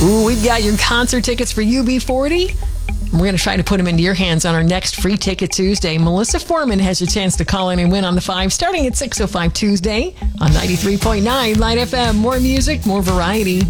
Ooh, we've got your concert tickets for UB40. We're going to try to put them into your hands on our next Free Ticket Tuesday. Melissa Foreman has your chance to call in and win on the 5 starting at 6:05 Tuesday on 93.9 Light FM. More music, more variety.